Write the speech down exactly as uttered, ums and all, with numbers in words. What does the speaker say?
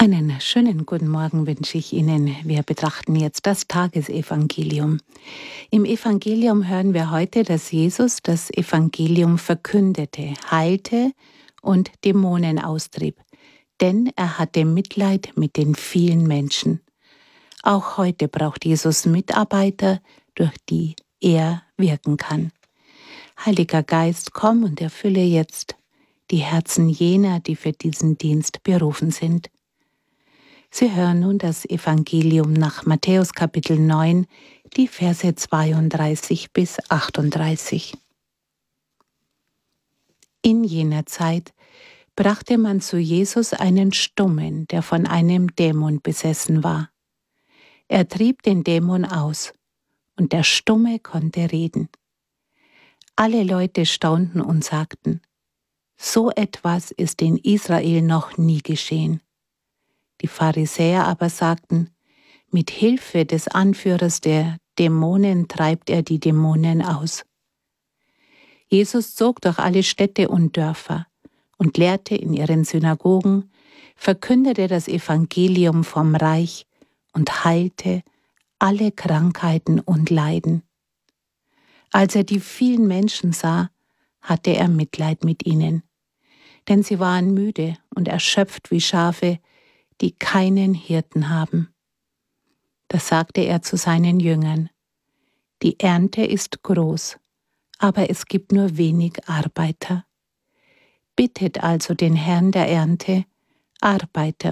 Einen schönen guten Morgen wünsche ich Ihnen. Wir betrachten jetzt das Tagesevangelium. Im Evangelium hören wir heute, dass Jesus das Evangelium verkündete, heilte und Dämonen austrieb. Denn er hatte Mitleid mit den vielen Menschen. Auch heute braucht Jesus Mitarbeiter, durch die er wirken kann. Heiliger Geist, komm und erfülle jetzt die Herzen jener, die für diesen Dienst berufen sind. Sie hören nun das Evangelium nach Matthäus Kapitel neun, die Verse zweiunddreißig bis achtunddreißig. In jener Zeit brachte man zu Jesus einen Stummen, der von einem Dämon besessen war. Er trieb den Dämon aus, und der Stumme konnte reden. Alle Leute staunten und sagten: So etwas ist in Israel noch nie geschehen. Die Pharisäer aber sagten: Mit Hilfe des Anführers der Dämonen treibt er die Dämonen aus. Jesus zog durch alle Städte und Dörfer und lehrte in ihren Synagogen, verkündete das Evangelium vom Reich und heilte alle Krankheiten und Leiden. Als er die vielen Menschen sah, hatte er Mitleid mit ihnen, denn sie waren müde und erschöpft wie Schafe, die keinen Hirten haben. Da sagte er zu seinen Jüngern: Die Ernte ist groß, aber es gibt nur wenig Arbeiter. Bittet also den Herrn der Ernte, Arbeiter